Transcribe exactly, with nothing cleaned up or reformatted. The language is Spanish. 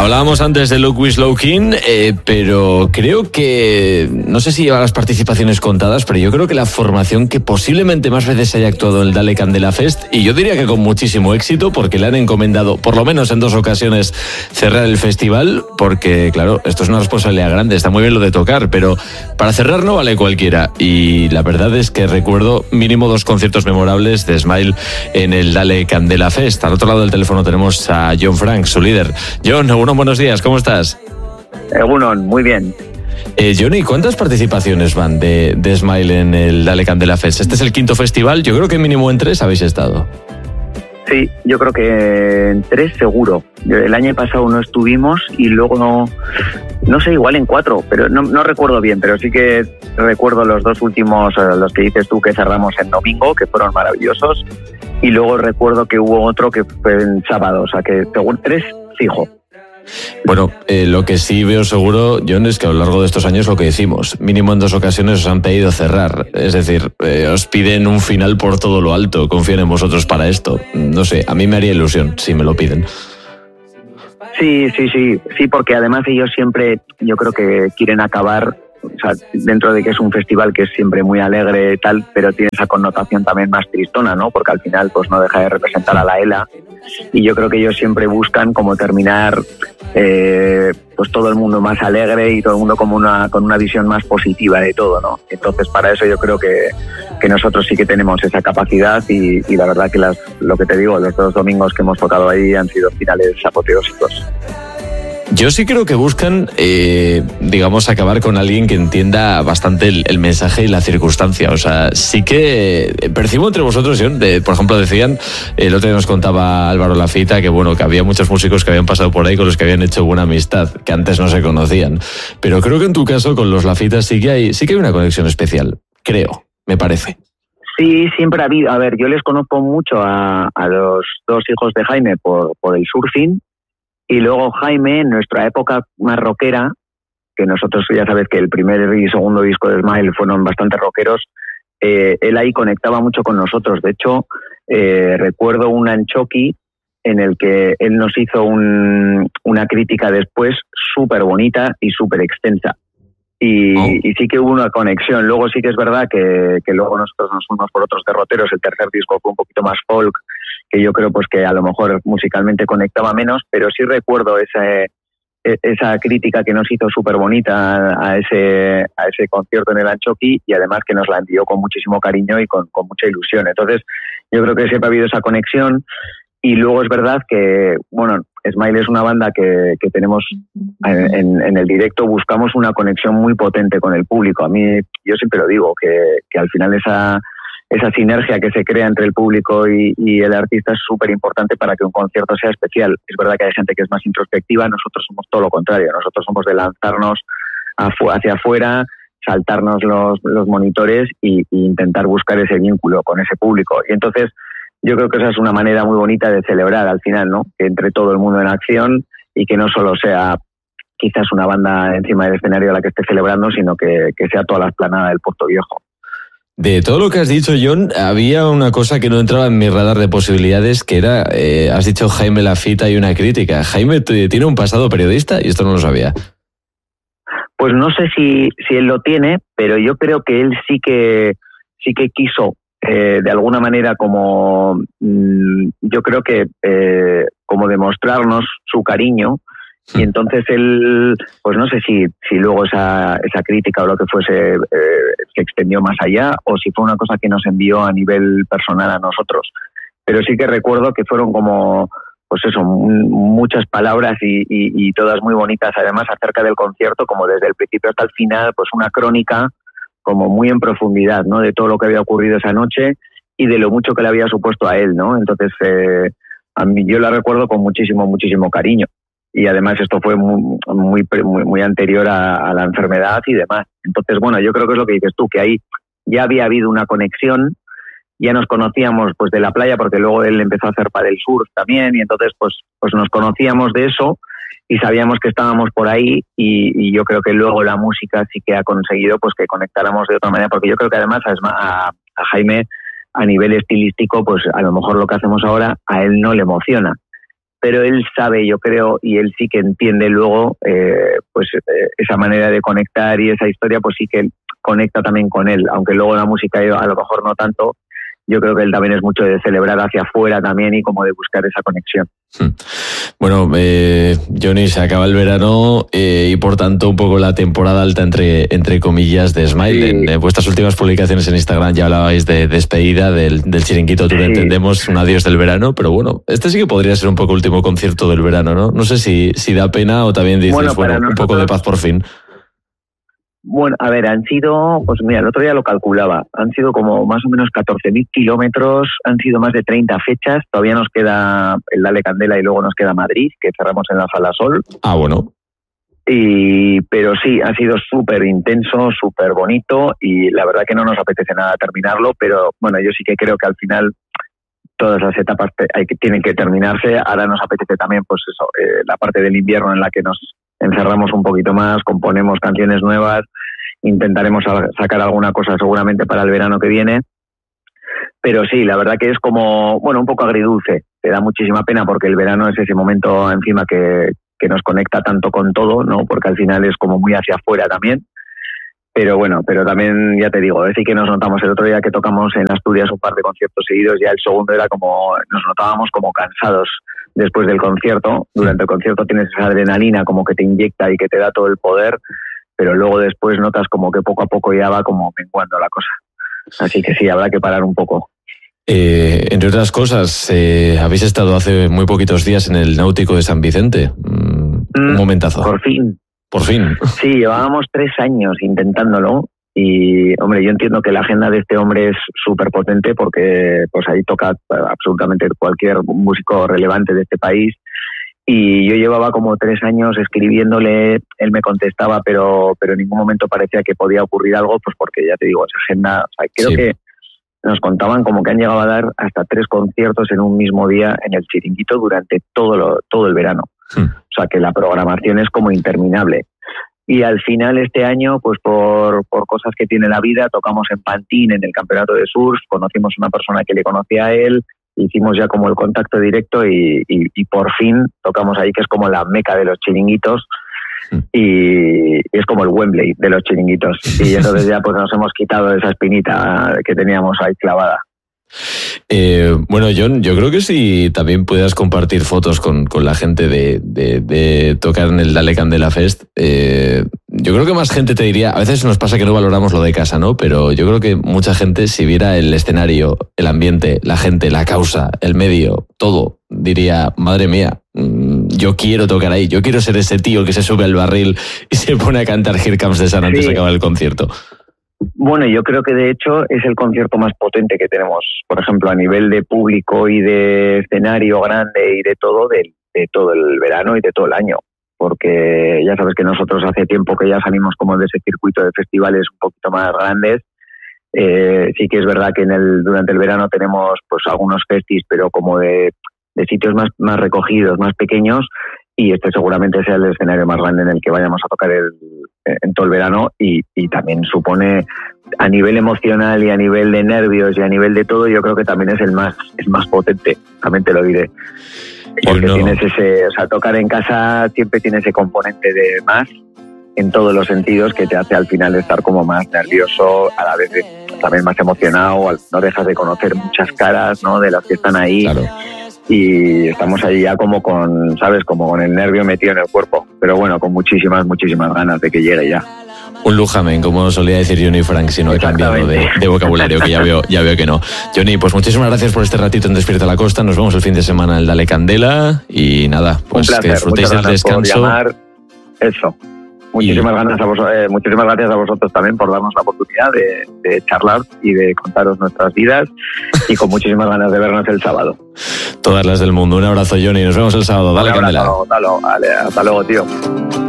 Hablábamos antes de Luke Wislow-King, eh, pero creo que, no sé si lleva las participaciones contadas, pero yo creo que la formación que posiblemente más veces haya actuado en el Dale Candela Fest, y yo diría que con muchísimo éxito, porque le han encomendado, por lo menos en dos ocasiones, cerrar el festival, porque claro, esto es una responsabilidad grande, está muy bien lo de tocar, pero para cerrar no vale cualquiera, y la verdad es que recuerdo mínimo dos conciertos memorables de Smile en el Dale Candela Fest. Al otro lado del teléfono tenemos a John Frank, su líder. John, bueno, buenos días, ¿cómo estás? Egunon, muy bien. Eh, Johnny, ¿cuántas participaciones van de, de Smile en el Dale Candela Fest? Este es el quinto festival, yo creo que mínimo en tres habéis estado. Sí, yo creo que en tres seguro. El año pasado no estuvimos y luego no, no sé, igual en cuatro, pero no, no recuerdo bien, pero sí que recuerdo los dos últimos, los que dices tú, que cerramos en domingo, que fueron maravillosos, y luego recuerdo que hubo otro que fue en sábado, o sea que según tres fijo. Bueno, eh, lo que sí veo seguro, John, es que a lo largo de estos años lo que decimos, mínimo en dos ocasiones os han pedido cerrar. Es decir, eh, os piden un final por todo lo alto. Confíen en vosotros para esto. No sé, a mí me haría ilusión si me lo piden. Sí, sí, sí. Sí, porque además ellos siempre, yo creo que quieren acabar, o sea, dentro de que es un festival que es siempre muy alegre y tal, pero tiene esa connotación también más tristona, ¿no? Porque al final pues no deja de representar a la ELA. Y yo creo que ellos siempre buscan como terminar eh, pues todo el mundo más alegre y todo el mundo como una con una visión más positiva de todo, ¿no? Entonces para eso yo creo que, que nosotros sí que tenemos esa capacidad y, y la verdad que las, lo que te digo, los dos domingos que hemos tocado ahí han sido finales apoteósicos. Yo sí creo que buscan, eh, digamos, acabar con alguien que entienda bastante el, el mensaje y la circunstancia. O sea, sí que percibo entre vosotros, John, de, por ejemplo, decían, el otro día nos contaba Álvaro Lafita que, bueno, que había muchos músicos que habían pasado por ahí con los que habían hecho buena amistad, que antes no se conocían. Pero creo que en tu caso, con los Lafitas, sí que hay, sí que hay una conexión especial. Creo, me parece. Sí, siempre ha habido. A ver, yo les conozco mucho a, a los dos hijos de Jaime por, por el surfing. Y luego Jaime, en nuestra época más rockera, que nosotros ya sabes que el primer y segundo disco de Smile fueron bastante rockeros, eh, él ahí conectaba mucho con nosotros. De hecho, eh, recuerdo un Anchoqui en el que él nos hizo un, una crítica después súper bonita y súper extensa. Y, oh. y sí que hubo una conexión. Luego sí que es verdad que, que luego nosotros nos fuimos por otros derroteros. El tercer disco fue un poquito más folk, que yo creo pues que a lo mejor musicalmente conectaba menos, pero sí recuerdo ese, esa crítica que nos hizo súper bonita a ese, a ese concierto en el Anchoqui y además que nos la envió con muchísimo cariño y con, con mucha ilusión. Entonces yo creo que siempre ha habido esa conexión y luego es verdad que, bueno, Smile es una banda que, que tenemos en, en, en el directo, buscamos una conexión muy potente con el público. A mí, yo siempre lo digo, que, que al final esa... esa sinergia que se crea entre el público y, y el artista es súper importante para que un concierto sea especial. Es verdad que hay gente que es más introspectiva, nosotros somos todo lo contrario, nosotros somos de lanzarnos afu- hacia afuera, saltarnos los, los monitores y, y intentar buscar ese vínculo con ese público. Y entonces yo creo que esa es una manera muy bonita de celebrar al final, ¿no? Que entre todo el mundo en acción y que no solo sea quizás una banda encima del escenario a la que esté celebrando, sino que, que sea toda la explanada del Puerto Viejo. De todo lo que has dicho, John, había una cosa que no entraba en mi radar de posibilidades, que era, eh, has dicho Jaime Lafita y una crítica. Jaime tiene un pasado periodista y esto no lo sabía. Pues no sé si, si él lo tiene, pero yo creo que él sí que, sí que quiso, eh, de alguna manera, como mmm, yo creo que eh, como demostrarnos su cariño. Y entonces él, pues no sé si, si luego esa, esa crítica o lo que fuese eh, se extendió más allá o si fue una cosa que nos envió a nivel personal a nosotros. Pero sí que recuerdo que fueron como, pues eso, muchas palabras y, y, y todas muy bonitas, además acerca del concierto, como desde el principio hasta el final, pues una crónica como muy en profundidad, ¿no? De todo lo que había ocurrido esa noche y de lo mucho que le había supuesto a él, ¿no? Entonces, eh, a mí yo la recuerdo con muchísimo, muchísimo cariño. Y además esto fue muy, muy, muy, muy anterior a, a la enfermedad y demás. Entonces, bueno, yo creo que es lo que dices tú, que ahí ya había habido una conexión, ya nos conocíamos pues de la playa, porque luego él empezó a hacer pádel surf también, y entonces pues, pues nos conocíamos de eso y sabíamos que estábamos por ahí y, y yo creo que luego la música sí que ha conseguido pues que conectáramos de otra manera, porque yo creo que además a, a Jaime a nivel estilístico, pues a lo mejor lo que hacemos ahora a él no le emociona. pero él sabe, yo creo, y él sí que entiende luego, eh, pues eh, esa manera de conectar y esa historia, pues sí que él conecta también con él, aunque luego la música a lo mejor no tanto. Yo creo que él también es mucho de celebrar hacia afuera también y como de buscar esa conexión. Bueno, eh, Johnny, se acaba el verano eh, y por tanto un poco la temporada alta entre, entre comillas de Smile. Sí. En, en vuestras últimas publicaciones en Instagram ya hablabais de despedida del, del Chiringuito Tour, sí. Entendemos, un adiós del verano, pero bueno, este sí que podría ser un poco el último concierto del verano, ¿no? No sé si, si da pena o también dices, bueno, bueno nosotros... un poco de paz por fin. Bueno, a ver, han sido, pues mira, el otro día lo calculaba, han sido como más o menos catorce mil kilómetros, han sido más de treinta fechas, todavía nos queda el Dale Candela y luego nos queda Madrid, que cerramos en la Sala Sol. Ah, bueno. Y, pero sí, ha sido súper intenso, súper bonito y la verdad que no nos apetece nada terminarlo, pero bueno, yo sí que creo que al final todas las etapas hay que, tienen que terminarse. Ahora nos apetece también, pues eso, eh, la parte del invierno en la que nos encerramos un poquito más, componemos canciones nuevas, intentaremos sacar alguna cosa seguramente para el verano que viene, pero sí, la verdad que es como, bueno, un poco agridulce, te da muchísima pena porque el verano es ese momento encima que, que nos conecta tanto con todo, ¿no? Porque al final es como muy hacia afuera también, pero bueno, pero también ya te digo, es decir que nos notamos el otro día que tocamos en Asturias un par de conciertos seguidos, ya el segundo era como, nos notábamos como cansados después del concierto. Durante el concierto tienes esa adrenalina como que te inyecta y que te da todo el poder, pero luego después notas como que poco a poco ya va como menguando la cosa. Así que sí, habrá que parar un poco. Eh, entre otras cosas, eh, habéis estado hace muy poquitos días en el Náutico de San Vicente. Mm, un momentazo. Por fin. Por fin. Sí, llevábamos tres años intentándolo. Y, hombre, yo entiendo que la agenda de este hombre es súper potente porque pues ahí toca absolutamente cualquier músico relevante de este país. Y yo llevaba como tres años escribiéndole, él me contestaba, pero pero en ningún momento parecía que podía ocurrir algo, pues porque ya te digo, esa agenda, o sea, creo sí. que nos contaban como que han llegado a dar hasta tres conciertos en un mismo día en el Chiringuito durante todo, lo, todo el verano. Hmm. O sea, que la programación es como interminable. Y al final este año, pues por, por cosas que tiene la vida, tocamos en Pantín, en el campeonato de surf, conocimos a una persona que le conocía a él, hicimos ya como el contacto directo y, y, y por fin tocamos ahí, que es como la meca de los chiringuitos y, y es como el Wembley de los chiringuitos. Y entonces ya pues nos hemos quitado esa espinita que teníamos ahí clavada. Eh, bueno, John, yo creo que si también pudieras compartir fotos con, con la gente de, de, de tocar en el Dale Candela Fest, eh, yo creo que más gente te diría, a veces nos pasa que no valoramos lo de casa, ¿no? Pero yo creo que mucha gente, si viera el escenario, el ambiente, la gente, la causa, el medio, todo, diría, madre mía, yo quiero tocar ahí, yo quiero ser ese tío que se sube al barril y se pone a cantar Here Comes the Sun antes sí. de acabar el concierto. Bueno, yo creo que de hecho es el concierto más potente que tenemos, por ejemplo, a nivel de público y de escenario grande y de todo, de, de todo el verano y de todo el año, porque ya sabes que nosotros hace tiempo que ya salimos como de ese circuito de festivales un poquito más grandes. Eh, sí que es verdad que en el durante el verano tenemos pues algunos festis, pero como de, de sitios más, más recogidos, más pequeños, y este seguramente sea el escenario más grande en el que vayamos a tocar el, en todo el verano y, y también supone a nivel emocional y a nivel de nervios y a nivel de todo, yo creo que también es el más es más potente, también te lo diré. Porque no. tienes ese, o sea, tocar en casa siempre tiene ese componente de más en todos los sentidos que te hace al final estar como más nervioso, a la vez de, también más emocionado, no dejas de conocer muchas caras, ¿no? De las que están ahí. Claro. Y estamos ahí ya como con, ¿sabes? Como con el nervio metido en el cuerpo. Pero bueno, con muchísimas, muchísimas ganas de que llegue ya. Un lujamen, como solía decir Johnny Frank, si no he cambiado de, de vocabulario, que ya veo, ya veo que no. Johnny, pues muchísimas gracias por este ratito en Despierta la Costa. Nos vemos el fin de semana en el Dale Candela. Y nada, pues que disfrutéis del descanso. Por llamar. Eso. Muchísimas, y... ganas a vos, eh, muchísimas gracias a vosotros también por darnos la oportunidad de, de charlar y de contaros nuestras vidas y con muchísimas ganas de vernos el sábado. Todas las del mundo. Un abrazo, Johnny. Nos vemos el sábado. Dale, Candela. Hasta luego, hasta luego, tío.